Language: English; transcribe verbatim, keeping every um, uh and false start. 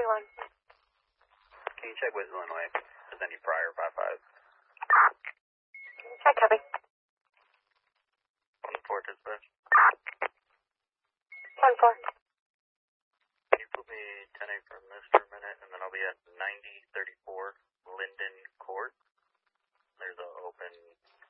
one. Can you check with Illinois if there's any prior five five? Check, copy. one four dispatch. one four. Can you put me ten eight for Mister a minute, and then I'll be at ninety thirty-four Linden Court. There's an open